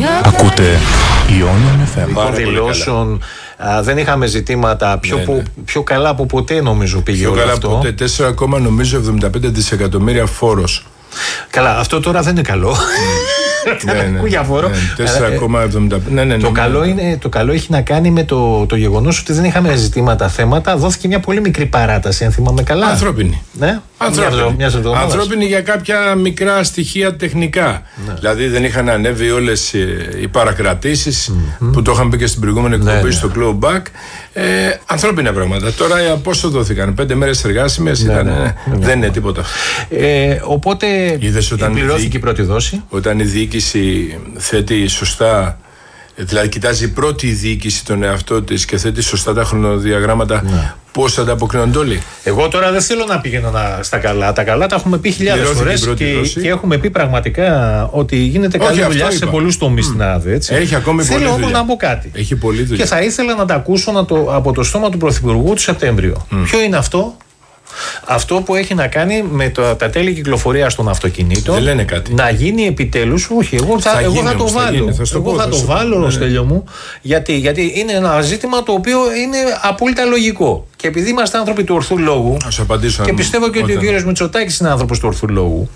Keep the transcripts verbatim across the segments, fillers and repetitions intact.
Ακούτε Ionian εφ εμ. Δηλώσεων, δεν είχαμε ζητήματα. Πιο, ναι, ναι. πιο καλά από ποτέ νομίζω πήγε πιο όλο καλά αυτό. Από ποτέ. τέσσερα κόμμα εβδομήντα πέντε δισεκατομμύρια φόρος. Καλά, αυτό τώρα δεν είναι καλό. Ναι, ναι, ακούει για φόρο. Ναι, τέσσερα κόμμα εβδομήντα πέντε. Ναι, ναι, ναι, το, ναι. καλό είναι, το καλό έχει να κάνει με το, το γεγονός ότι δεν είχαμε ζητήματα, θέματα. Δόθηκε μια πολύ μικρή παράταση, αν θυμάμαι καλά. Ανθρώπινη. Ναι. Ανθρώπινη. Μιας Ανθρώπινη για κάποια μικρά στοιχεία τεχνικά. Ναι. Δηλαδή δεν είχαν ανέβει όλες οι παρακρατήσεις mm-hmm. που το είχαμε πει και στην προηγούμενη εκπομπή, ναι, ναι. στο Clawback. Ε, ανθρώπινα πράγματα. Τώρα πόσο δόθηκαν, πέντε μέρες εργάσιμες, ναι, ήταν, ναι, ναι. δεν είναι τίποτα. Ε, οπότε πληρώθηκε η πρώτη δόση. Όταν η διοίκηση θέτει σωστά, δηλαδή κοιτάζει η πρώτη διοίκηση τον εαυτό της και θέτει σωστά τα χρονοδιαγράμματα, ναι. πώς ανταποκρίνονται όλοι. Εγώ τώρα δεν θέλω να πηγαίνω να, στα καλά. Τα καλά τα έχουμε πει χιλιάδες φορές και, και έχουμε πει πραγματικά ότι γίνεται καλή Όχι, δουλειά σε πολλούς τομείς στην ΑΔ. Έχει ακόμη θέλω πολλή όμως δουλειά. να πω κάτι. Έχει πολλή δουλειά. Και θα ήθελα να τα ακούσω να το, από το στόμα του Πρωθυπουργού του Σεπτέμβριο. Mm. Ποιο είναι αυτό? Αυτό που έχει να κάνει με το, τα τέλη κυκλοφορίας των αυτοκινήτων. Δεν λένε κάτι. Να γίνει επιτέλους. Όχι, εγώ θα, θα, εγώ γίνει, θα το βάλω. γίνει, θα εγώ πω, θα, θα το βάλω, ναι, Στέλιο μου. Γιατί, γιατί είναι ένα ζήτημα το οποίο είναι απόλυτα λογικό. Και επειδή είμαστε άνθρωποι του ορθού λόγου. Ας απαντήσω, και πιστεύω και ότι ο κύριος Μητσοτάκης είναι άνθρωπος του ορθού λόγου.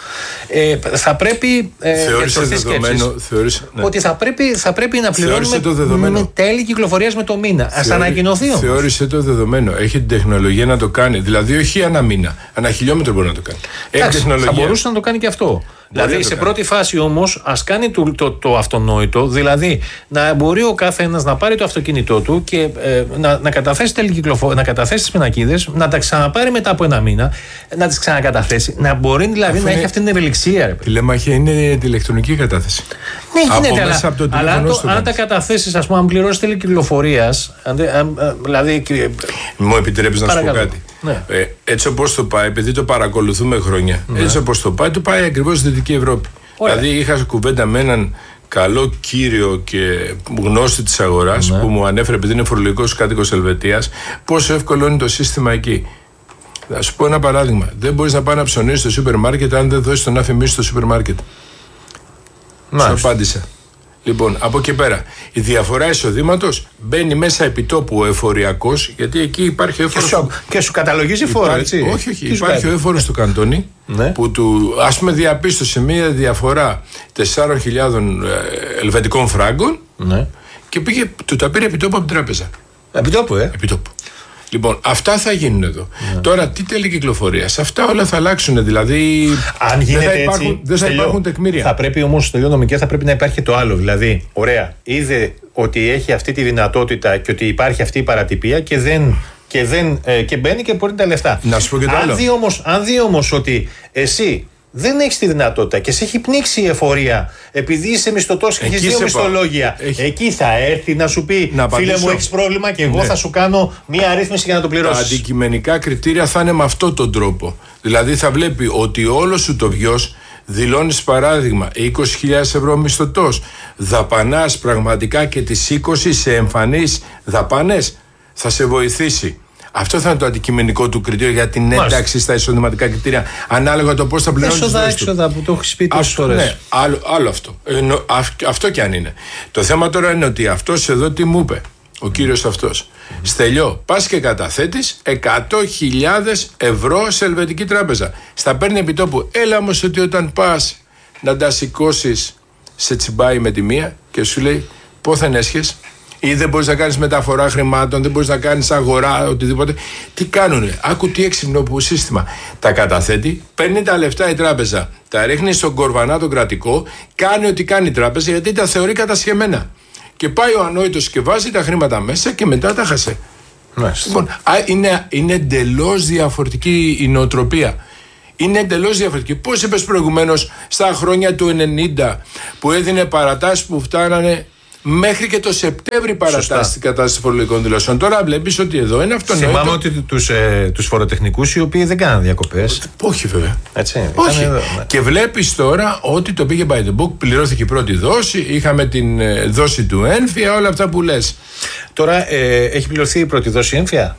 Ε, θα πρέπει ε, θεώρησε δεδομένο, θεώρησε, ναι. ότι θα πρέπει, θα πρέπει να πληρώνουμε με τέλη κυκλοφορίας με το μήνα. Ας ανακοινωθεί όμως. Θεώρησε το δεδομένο. Έχει την τεχνολογία να το κάνει. Δηλαδή όχι ένα μήνα, ένα χιλιόμετρο μπορεί να το κάνει. Έχει Άξι, τεχνολογία. Θα μπορούσε να το κάνει και αυτό. Δηλαδή σε πρώτη φάση όμως ας κάνει το, το, το αυτονόητο, δηλαδή να μπορεί ο κάθε ένας να πάρει το αυτοκίνητό του και ε, να, να καταθέσει τέλη κυκλοφορία, να καταθέσει τις πινακίδες, να τα ξαναπάρει μετά από ένα μήνα, να τις ξανακαταθέσει, να μπορεί δηλαδή αυτό να είναι, έχει αυτή την ευελιξία. Η Λεμαχία είναι τη ηλεκτρονική κατάθεση. Ναι, γίνεται, αλλά, από το αλλά το, αν τα καταθέσεις, ας πούμε, αν πληρώσεις τέλη κυκλοφορίας, δηλαδή. Μου επιτρέπεις να σου πω κάτι. Ναι. Ε, έτσι όπως το πάει, επειδή το παρακολουθούμε χρόνια, ναι. έτσι όπως το πάει, το πάει ακριβώς στη Δυτική Ευρώπη. Ωραία. Δηλαδή είχα κουβέντα με έναν καλό κύριο και γνώστη της αγοράς, ναι. που μου ανέφερε, επειδή είναι φορολογικός κάτοικος Ελβετίας, πόσο εύκολο είναι το σύστημα εκεί. Θα σου πω ένα παράδειγμα. Δεν μπορείς να πάει να ψωνίσεις στο σούπερ μάρκετ αν δεν δώσεις τον αφημί στο σούπερ μάρκετ. Σου απάντησα. Λοιπόν, από εκεί πέρα, η διαφορά εισοδήματος μπαίνει μέσα επιτόπου ο εφοριακός, γιατί εκεί υπάρχει έφορος. Και σου, και σου καταλογίζει φόρο, έτσι. Όχι, όχι. Υπάρχει ο έφορος του καντόνι, ναι. που του, ας πούμε, διαπίστωσε μία διαφορά τεσσάρων χιλιάδων ελβετικών φράγκων, ναι. και πήγε, του τα πήρε επιτόπου από την τράπεζα. Επιτόπου, ε. Επιτόπου. Λοιπόν, αυτά θα γίνουν εδώ. Ναι. Τώρα, τι τέλη κυκλοφορίας, αυτά όλα θα αλλάξουν. Δηλαδή, αν γίνεται δεν θα υπάρχουν, έτσι, δεν θα στελιώ, υπάρχουν τεκμήρια. Θα πρέπει όμως στο τελείο νομικέ θα πρέπει να υπάρχει το άλλο. Δηλαδή, ωραία, είδε ότι έχει αυτή τη δυνατότητα και ότι υπάρχει αυτή η παρατυπία και δεν. Και, δεν, ε, και μπαίνει και μπορεί τα λεφτά. Να σου πω και το αν άλλο. Δει όμως, αν δει όμως ότι εσύ δεν έχεις τη δυνατότητα και σε έχει πνίξει η εφορία επειδή είσαι μισθωτός και έχεις δύο μισθολόγια, έχει... εκεί θα έρθει να σου πει να φίλε μου, έχεις πρόβλημα και εγώ ναι. θα σου κάνω μία αρρύθμιση για να το πληρώσεις. Τα αντικειμενικά κριτήρια θα είναι με αυτόν τον τρόπο. Δηλαδή θα βλέπει ότι όλο σου το βιός, δηλώνεις παράδειγμα είκοσι χιλιάδες ευρώ μισθωτός, δαπανάς πραγματικά και τις είκοσι σε εμφανείς δαπανές, θα σε βοηθήσει. Αυτό θα είναι το αντικειμενικό του κριτήριο για την ένταξη στα εισοδηματικά κριτήρια, ανάλογα το πώς θα πληρώνεις. Έσοδα, έξοδα που το έχεις πει τόσες φορές. Ναι, άλλο, άλλο αυτό. Εννο, αυ, αυτό κι αν είναι. Το θέμα τώρα είναι ότι αυτός εδώ τι μου είπε, ο κύριος αυτός. Mm-hmm. Στελιώ, πας και καταθέτεις εκατό χιλιάδες ευρώ σε ελβετική τράπεζα. Στα παίρνει επιτόπου. Έλα όμως ότι όταν πας να τα σηκώσεις, σε τσιμπάει με τη μία και σου λέει πόθεν έσχες. Ή δεν μπορείς να κάνεις μεταφορά χρημάτων, δεν μπορείς να κάνεις αγορά, οτιδήποτε. Τι κάνουνε, άκου τι έξυπνο σύστημα. Τα καταθέτει, παίρνει τα λεφτά η τράπεζα, τα ρίχνει στον κορβανά τον κρατικό, κάνει ό,τι κάνει η τράπεζα γιατί τα θεωρεί κατασχεμένα. Και πάει ο ανόητος και βάζει τα χρήματα μέσα και μετά τα χασε. Λοιπόν, είναι, είναι εντελώς διαφορετική η νοοτροπία. Είναι εντελώς διαφορετική. Πώς είπες προηγουμένως στα χρόνια του ενενήντα που έδινε παρατάσεις που φτάνανε μέχρι και το Σεπτέμβρη παρατάσει την κατάσταση φορολογικών δηλώσεων. Τώρα βλέπεις ότι εδώ είναι αυτονόητο. Θυμάμαι ότι τους, ε, τους φοροτεχνικούς οι οποίοι δεν κάναν διακοπές. Όχι βέβαια. Έτσι, όχι. Εδώ, ναι. Και βλέπεις τώρα ότι το πήγε by the book, πληρώθηκε η πρώτη δόση, είχαμε την ε, δόση του έμφυα, όλα αυτά που λες. Τώρα ε, έχει πληρωθεί η πρώτη δόση έμφυα.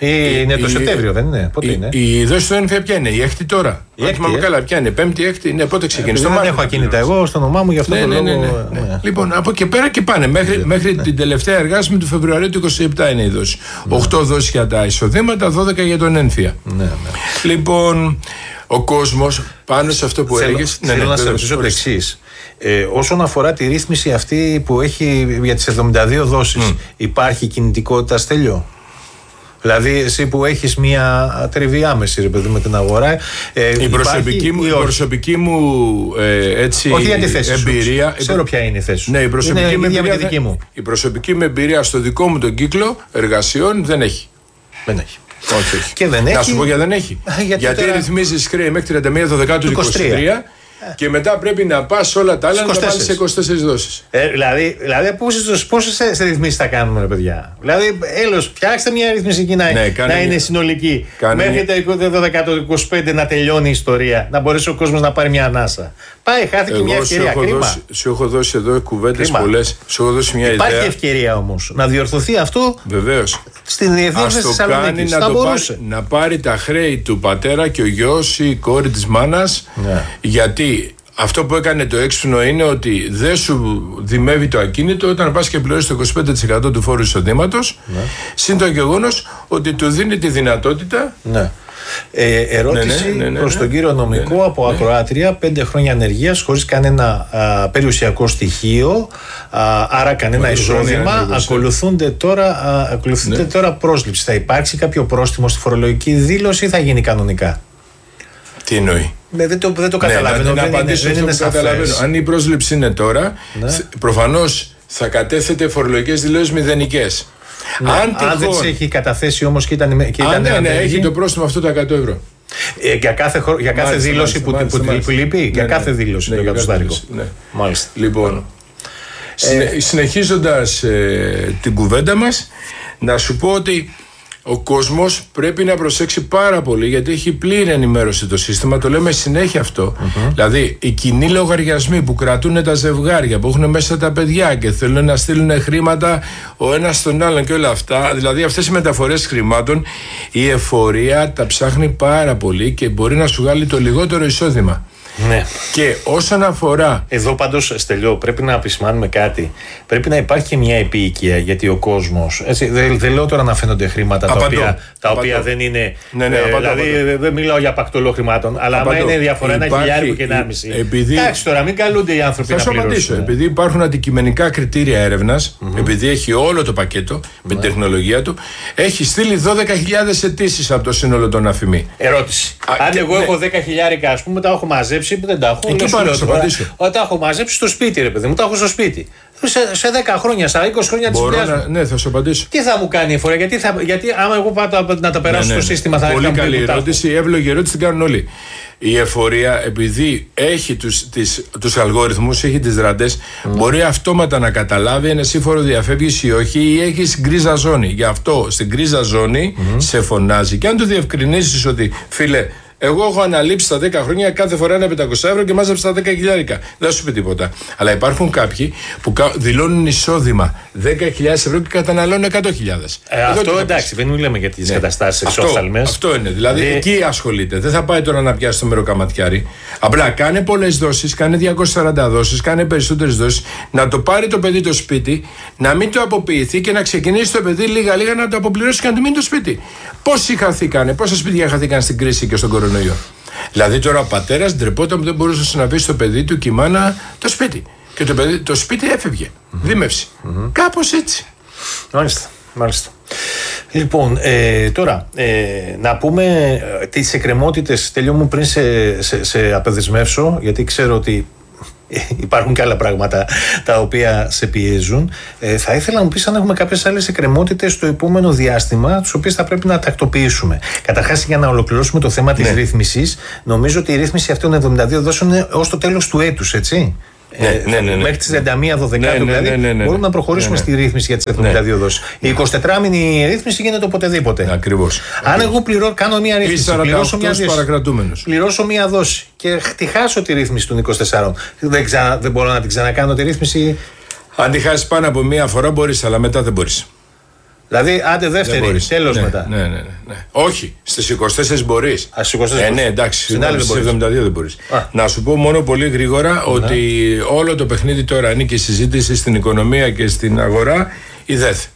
Ή είναι το η, Σεπτέμβριο, δεν είναι? Πότε η, είναι? Η, η δόση του ένφια ποια είναι? Η έκτη τώρα. Η έκτη, θυμάμαι ε? καλά, ποια είναι? Πέμπτη, έκτη. Ναι, πότε ξεκίνησε? Ε, δεν έχω ακίνητα εγώ στο όνομά μου, γι' αυτό ναι, το ναι, λόγο. ναι, ναι, ναι. Λοιπόν, από εκεί πέρα και πάνε. Μέχρι, ναι, μέχρι ναι. την τελευταία εργάσιμη του Φεβρουαρίου του είκοσι επτά είναι η δόση. Ναι. οκτώ δόσεις για τα εισοδήματα, δώδεκα για τον ένφια. Ναι, ναι. Λοιπόν, ο κόσμος πάνω σε αυτό που έλεγες. Θέλω ναι, ναι, να σε ρωτήσω το εξής. Ε, όσον αφορά τη ρύθμιση αυτή που έχει για τις εβδομήντα δύο δόσεις, mm. υπάρχει κινητικότητα, Στέλιο? Δηλαδή, εσύ που έχεις μια τριβή άμεση, ρε παιδί, με την αγορά. Ε, η, προσωπική μου, η προσωπική μου ε, έτσι, όχι για τη θέση εμπειρία. Σου. Ξέρω ποια είναι η θέση σου. Ναι, η προσωπική, είναι μου εμπειρία, δική μου. η προσωπική μου εμπειρία στο δικό μου τον κύκλο εργασιών δεν έχει. Δεν έχει. Όχι, όχι. Και δεν να έχει. σου πω γιατί δεν έχει. γιατί γιατί τώρα... ρυθμίζεις χρέη μέχρι τριάντα μία Δεκάτου του είκοσι τρία. Και μετά πρέπει να πας όλα τα άλλα να τα βάλεις σε είκοσι τέσσερις δόσεις. Ε, δηλαδή, δηλαδή πόσες ρυθμίσεις θα κάνουμε, ρε παιδιά? Δηλαδή, έλος, φτιάξτε μια ρυθμίση εκεί να, ναι, να είναι συνολική. Μέχρι το είκοσι πέντε να τελειώνει η ιστορία. Να μπορέσει ο κόσμος να πάρει μια ανάσα. Πάει, χάθηκε Εγώ μια ευκαιρία. Σου έχω, κρίμα. δώσει, σου έχω δώσει εδώ κουβέντες πολλές. Σου έχω δώσει μια Υπάρχει ιδέα. ευκαιρία όμως να διορθωθεί αυτό. Βεβαίως. Στην διεθνή της Θεσσαλονίκης. Να, πάρει, να πάρει τα χρέη του πατέρα και ο γιος ή η κόρη της μάνας. Ναι. Γιατί αυτό που έκανε το έξυπνο είναι ότι δεν σου δημεύει το ακίνητο όταν πας και πληρώσεις το είκοσι πέντε τοις εκατό του φόρου εισοδήματος. Ναι. Συν το γεγονός ότι του δίνει τη δυνατότητα. Ναι. Ε, ερώτηση ναι, ναι, ναι, ναι, προς τον κύριο νομικό ναι, ναι, από ναι. ακροάτρια. Πέντε χρόνια ανεργίας χωρίς κανένα α, περιουσιακό στοιχείο, α, άρα κανένα εισόδημα. Ακολουθούνται τώρα, α, ακολουθούνται ναι. τώρα πρόσληψη. Θα υπάρξει κάποιο πρόστιμο στη φορολογική δήλωση ή θα γίνει κανονικά? Τι εννοεί? Ναι, δεν το, δεν το καταλαβαίνω. Ναι, να, να απαντήσω αυτό που καταλαβαίνω. Αν η πρόσληψη είναι τώρα, ναι. προφανώς θα κατέθετε φορολογικές δηλώσεις μηδενικές. Ναι. Αν, αν δεν σε έχει καταθέσει όμως και ήταν, και ήταν ναι, ναι, έχει το πρόστιμο αυτό τα εκατό ευρώ. Ε, για κάθε, χρο... για κάθε μάλιστα, δήλωση μάλιστα, που, μάλιστα, που, μάλιστα. που λείπει, ναι, για κάθε δήλωση ναι, το εκατοστάρικο. Ναι. Μάλιστα. Λοιπόν, ε, συνεχίζοντας ε, την κουβέντα μας, να σου πω ότι ο κόσμος πρέπει να προσέξει πάρα πολύ, γιατί έχει πλήρη ενημέρωση το σύστημα. Το λέμε συνέχεια αυτό. Mm-hmm. Δηλαδή, οι κοινοί λογαριασμοί που κρατούν τα ζευγάρια, που έχουν μέσα τα παιδιά και θέλουν να στείλουν χρήματα ο ένας στον άλλον και όλα αυτά. Δηλαδή, αυτές οι μεταφορές χρημάτων, η εφορία τα ψάχνει πάρα πολύ και μπορεί να σου βγάλει το λιγότερο εισόδημα. Ναι. Και όσον αφορά. Εδώ πάντως, Στελιό, πρέπει να επισημάνουμε κάτι. Πρέπει να υπάρχει και μια επίοικια, γιατί ο κόσμος. Δεν, δεν λέω τώρα να φαίνονται χρήματα τα οποία, τα οποία δεν είναι. Ναι, ναι, ε, απαντώ, δηλαδή απαντώ. Δεν μιλάω για πακτολό χρημάτων. Αλλά άμα είναι διαφορά ένα χιλιάρικο και ενάμιση. Επειδή... Εντάξει τώρα, μην καλούνται οι άνθρωποι θα να πληρώσουν. Θα σου απαντήσω. Επειδή υπάρχουν αντικειμενικά κριτήρια έρευνας, mm-hmm. επειδή έχει όλο το πακέτο mm-hmm. με την τεχνολογία του, έχει στείλει δώδεκα χιλιάδες αιτήσεις από το σύνολο των αφημί. Ερώτηση. Α, Αν και, εγώ ναι. έχω δέκα χιλιάρικα, ας πούμε, τα έχω μαζέψει. Που δεν τα έχω. Εκεί πάνω να σου απαντήσω. Τα έχω μαζέψει στο σπίτι, ρε παιδί μου, τα έχω στο σπίτι. Σε, σε δέκα χρόνια, σε είκοσι χρόνια τη δουλειά μου. Ναι, θα σου απαντήσω. Τι θα μου κάνει η εφορία, γιατί, θα, γιατί άμα εγώ πάω να τα περάσω ναι, ναι, στο σύστημα θα πολύ καλή ερώτηση. Η εύλογη ερώτηση την κάνουν όλοι. Η εφορία, επειδή έχει τους, τις, τους αλγόριθμους, έχει τις δραντές, mm. μπορεί αυτόματα να καταλάβει αν εσύ φοροδιαφεύγεις ή όχι, ή έχεις γκρίζα ζώνη. Γι' αυτό στην γκρίζα ζώνη mm. σε φωνάζει. Και αν του διευκρινίσεις ότι, φίλε, εγώ έχω αναλείψει τα δέκα χρόνια κάθε φορά ένα πεντακόσια ευρώ και μάζεψα τα δέκα χιλιάρικα. Δεν σου πει τίποτα. Αλλά υπάρχουν κάποιοι που δηλώνουν εισόδημα δέκα χιλιάδες ευρώ και καταναλώνουν εκατό χιλιάδες. Ε, αυτό εντάξει, δεν μιλάμε για τις ναι. καταστάσεις εξόφθαλμες. Αυτό είναι. Δηλαδή Δι... εκεί ασχολείται. Δεν θα πάει τώρα να πιάσει το μεροκαματιάρι. Απλά κάνε πολλές δόσεις, κάνε διακόσιες σαράντα δόσεις, κάνε περισσότερες δόσεις. Να το πάρει το παιδί το σπίτι, να μην το αποποιηθεί και να ξεκινήσει το παιδί λίγα-λίγα να το αποπληρώσει και να του μείνει το σπίτι. Πόσοι χαθήκανε, πόσα σπίτια χαθήκαν στην κρίση και στον κορονοϊό. Δηλαδή τώρα ο πατέρας ντρεπόταν που δεν μπορούσε να πει στο παιδί του και η μάνα το σπίτι. Και το, παιδί, το σπίτι έφευγε. Mm-hmm. Δίμευση. Mm-hmm. Κάπως έτσι. Μάλιστα. Μάλιστα. Λοιπόν, ε, τώρα ε, να πούμε ε, τις εκκρεμότητες, Τελειώ μου, πριν σε, σε, σε απεδεσμεύσω, γιατί ξέρω ότι υπάρχουν και άλλα πράγματα τα οποία σε πιέζουν. Ε, θα ήθελα να μου πεις αν έχουμε κάποιες άλλες εκκρεμότητες στο επόμενο διάστημα, τις οποίες θα πρέπει να τακτοποιήσουμε. Καταρχάς, για να ολοκληρώσουμε το θέμα της ναι. ρύθμισης, νομίζω ότι η ρύθμιση αυτών των εβδομήντα δύο δόσεων είναι ως το τέλος του έτους, έτσι. Ναι, ε, ναι, ναι, ναι. Μέχρι τις τριάντα μία Δεκάτου, ναι, ναι, ναι, ναι, ναι, ναι, μπορούμε να προχωρήσουμε ναι, ναι. στη ρύθμιση για τις εβδομήντα δύο ναι. δόσεις. Η εικοσιτετράμηνη ρύθμιση γίνεται οποτεδήποτε. Ακριβώς. Αν εγώ πληρώ, κάνω μία ρύθμιση, πληρώσω μία, πληρώσω μία δόση και τη χάσω τη ρύθμιση των είκοσι τεσσάρων, δεν, ξα... δεν μπορώ να την ξανακάνω τη ρύθμιση. Αν τη χάσεις πάνω από μία φορά μπορείς, αλλά μετά δεν μπορείς. Δηλαδή, άντε δεύτερη, τέλος ναι, μετά. Ναι, ναι, ναι, ναι. Όχι, στις είκοσι τέσσερις μπορείς. Α, στις είκοσι τέσσερις Ε, ναι, εντάξει, στην άλλη δεν στις μπορείς. εβδομήντα δύο δεν μπορείς. Α. Να σου πω μόνο πολύ γρήγορα ότι όλο το παιχνίδι τώρα ανήκει στη συζήτηση στην οικονομία και στην αγορά η ΔΕΘ.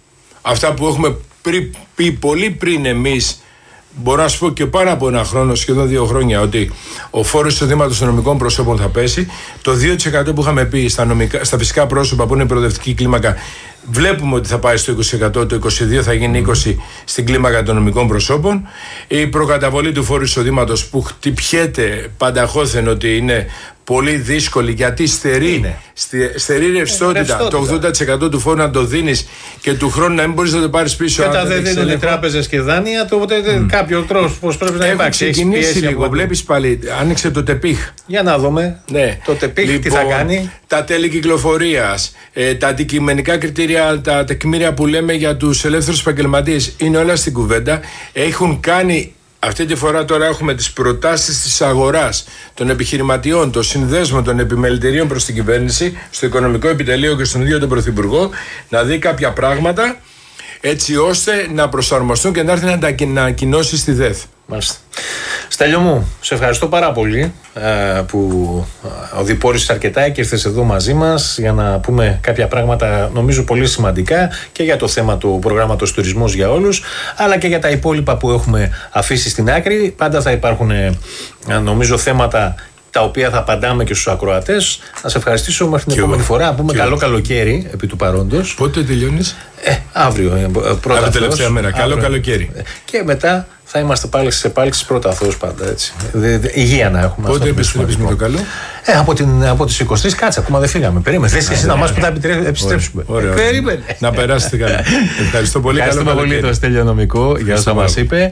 Αυτά που έχουμε πρι, πει πολύ πριν εμείς, μπορώ να σου πω και πάνω από ένα χρόνο, σχεδόν δύο χρόνια, ότι ο φόρος εισοδήματος των νομικών προσώπων θα πέσει. Το δύο τοις εκατό που είχαμε πει στα, νομικά, στα φυσικά πρόσωπα που είναι η προοδευτική κλίμακα, βλέπουμε ότι θα πάει στο είκοσι τοις εκατό, το είκοσι δύο θα γίνει είκοσι τοις εκατό στην κλίμακα των νομικών προσώπων. Η προκαταβολή του φόρου εισοδήματος που χτυπιέται πανταχώθεν ότι είναι πολύ δύσκολη γιατί στερεί, στε, στερεί ρευστότητα. Το ογδόντα τοις εκατό του φόρου να το δίνεις και του χρόνου να μην μπορείς να το πάρεις πίσω. Και όταν δεν δίνουν οι τράπεζες και δάνεια, τότε mm. κάποιο τρόπο πρέπει να Έχουν υπάρξει. Έχει ξεκινήσει λίγο. Βλέπεις πάλι, άνοιξε το ΤΕΠΙΧ. Για να δούμε. Ναι. Το ΤΕΠΙΧ λοιπόν, τι θα κάνει. Τα τέλη κυκλοφορίας, ε, τα αντικειμενικά κριτήρια, τα τεκμήρια που λέμε για τους ελεύθερους επαγγελματίες είναι όλα στην κουβέντα. Έχουν κάνει. Αυτή τη φορά τώρα έχουμε τις προτάσεις της αγοράς, των επιχειρηματιών, των συνδέσμων, των επιμελητηρίων προς την κυβέρνηση, στο Οικονομικό Επιτελείο και στον ίδιο τον Πρωθυπουργό, να δει κάποια πράγματα έτσι ώστε να προσαρμοστούν και να έρθει να τα ανακοινώσει στη ΔΕΘ. Μάλιστα. Στέλιο μου, σε ευχαριστώ πάρα πολύ ε, που οδηπόρησες αρκετά και ήρθες εδώ μαζί μας για να πούμε κάποια πράγματα νομίζω πολύ σημαντικά και για το θέμα του προγράμματος Τουρισμός για Όλους, αλλά και για τα υπόλοιπα που έχουμε αφήσει στην άκρη. Πάντα θα υπάρχουν ε, νομίζω θέματα τα οποία θα απαντάμε και στους ακροατές. Να σε ευχαριστήσω μέχρι την επόμενη φορά. Να πούμε καλό καλοκαίρι επί του παρόντος. Πότε τελειώνεις? Ε, αύριο. Πρώτα αύριο τελευταία μέρα. Καλό καλοκαίρι. Και μετά θα είμαστε πάλι σε επάλξεις πρώτα Θεός πάντα έτσι. Δε, δε, υγεία να έχουμε. Πότε επιστρέφεις με το καλό? Ε, από, την, από τις είκοσι τρεις κάτσε, ακόμα δεν φύγαμε. Περίμενε. Θες εσύ να μας που θα επιστρέψουμε. Ωραία. Περίμενε. Να περάσετε καλά. Ευχαριστώ πολύ. Ευχαριστούμε πολύ τον Στέλιο Νομικό για όσα μας είπε.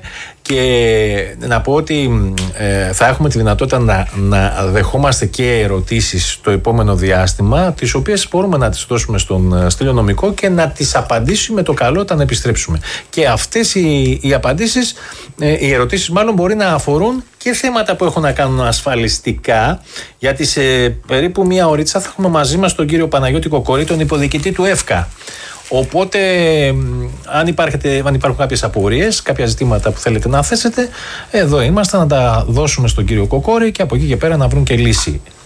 Και να πω ότι ε, θα έχουμε τη δυνατότητα να, να δεχόμαστε και ερωτήσεις το επόμενο διάστημα, τις οποίες μπορούμε να τις δώσουμε στον Στέλιο Νομικό και να τις απαντήσουμε με το καλό όταν επιστρέψουμε. Και αυτές οι, οι απαντήσεις, ε, οι ερωτήσεις μάλλον μπορεί να αφορούν και θέματα που έχουν να κάνουν ασφαλιστικά, γιατί σε περίπου μία ωρίτσα θα έχουμε μαζί μας τον κύριο Παναγιώτη Κοκορή, τον υποδιοικητή του ΕΦΚΑ. Οπότε, αν, υπάρχετε, αν υπάρχουν κάποιες απορίες, κάποια ζητήματα που θέλετε να θέσετε, εδώ είμαστε να τα δώσουμε στον κύριο Κοκόρη και από εκεί και πέρα να βρουν και λύση.